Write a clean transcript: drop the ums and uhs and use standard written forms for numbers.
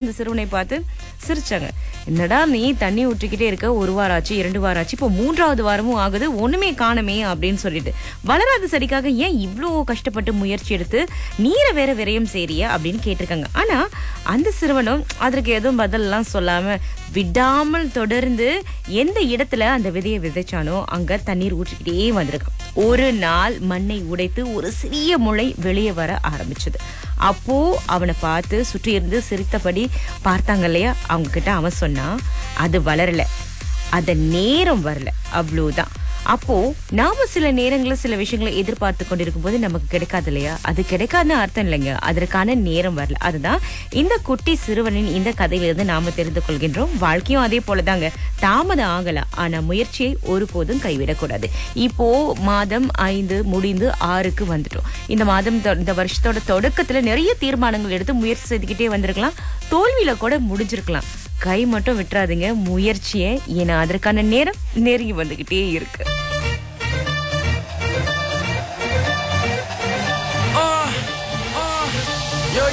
அந்த சிறுவனை பார்த்து சிரிச்சாங்க. என்னடா நீ தண்ணி ஊற்றிக்கிட்டே இருக்க, 1 வாரம் ஆச்சு, 2 வாரம் ஆச்சு, இப்போ 3வது வாரமும் ஆகுது, ஒண்ணுமே காணுமே அப்படின்னு சொல்லிட்டு, வளராத செடிக்காக ஏன் இவ்ளோ கஷ்டப்பட்டு முயற்சி எடுத்து நீரை வேற விரயம் செய்றிய அப்படின்னு கேட்டிருக்காங்க. ஆனா அந்த சிறுவனும் அதற்கு எதுவும் பதில் எல்லாம் சொல்லாம விடாமல் தொடர்ந்து எந்த இடத்துல அந்த விதையை விதைச்சானோ அங்க தண்ணீர் ஊற்றிக்கிட்டே வந்திருக்கான். ஒரு நாள் மண்ணை உடைத்து ஒரு சிறிய முளை வெளியே வர ஆரம்பிச்சது. அப்போ அவனை பார்த்து சுற்றி இருந்து சிரித்தபடி பார்த்தாங்க இல்லையா, அவங்க கிட்ட அவன் சொன்னா, அது வளரல, அத நேரம் வரல, அவ்வளவுதான். அப்போ நாம சில நேரங்கள்ல சில விஷயங்களை எதிர்பார்த்து கொண்டிருக்கும் போது நமக்கு கிடைக்காது இல்லையா, அது கிடைக்காதுன்னு அர்த்தம் இல்லைங்க, அதற்கான நேரம் வரல. அதுதான் இந்த குட்டி சிறுவனின் இந்த கதையிலிருந்து நாம தெரிந்து கொள்கின்றோம். வாழ்க்கையும் அதே போலதாங்க, தாமதம் ஆகலாம், ஆனா முயற்சியை ஒருபோதும் கைவிடக்கூடாது. இப்போ மாதம் 5 முடிந்து 6க்கு வந்துட்டோம். இந்த மாதம் இந்த வருஷத்தோட தொடக்கத்துல நிறைய தீர்மானங்கள் எடுத்து முயற்சி செய்துக்கிட்டே வந்திருக்கலாம், தோல்வியில கூட முடிஞ்சிருக்கலாம். கை மட்டும் விட்டுறாதீங்க முயற்சியை, ஏன்னா அதற்கான நேரம் நெருங்கி வந்துகிட்டே இருக்கு.